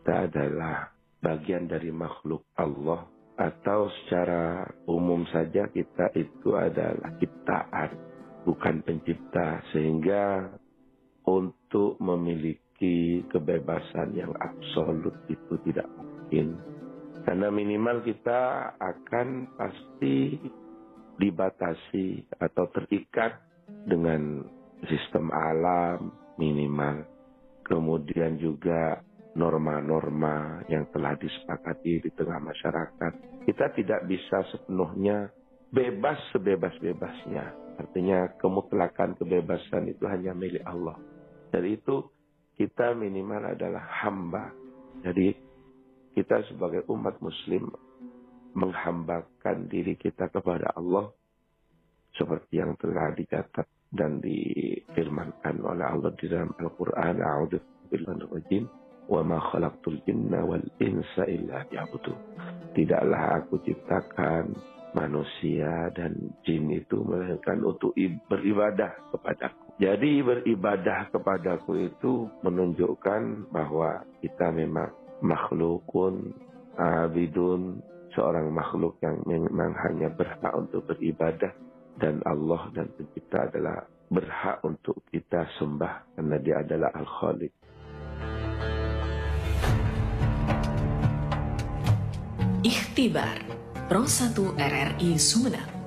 kita adalah bagian dari makhluk Allah, atau secara umum saja kita itu adalah ciptaan, bukan pencipta, sehingga untuk memiliki kebebasan yang absolut itu tidak mungkin. Karena minimal kita akan pasti dibatasi atau terikat dengan sistem alam minimal. Kemudian juga norma-norma yang telah disepakati di tengah masyarakat. Kita tidak bisa sepenuhnya bebas sebebas-bebasnya. Artinya kemutlakan kebebasan itu hanya milik Allah. Dari itu kita minimal adalah hamba. Jadi kita sebagai umat muslim menghambakan diri kita kepada Allah seperti yang telah dicatat dan difirmankan oleh Allah di dalam Al-Quran. A'udzu billahi minasy rajim. Wa ma khalaqtul jinna wal insa illa liya'budun. Tidaklah aku ciptakan manusia dan jin itu melainkan untuk beribadah kepadaku. Jadi beribadah kepadaku itu menunjukkan bahwa kita memang makhlukun abidun, seorang makhluk yang memang hanya berhak untuk beribadah, dan Allah dan pencipta adalah berhak untuk kita sembah karena dia adalah Al-Khaliq. Ikhtibar Pro 1 RRI Sumeneb.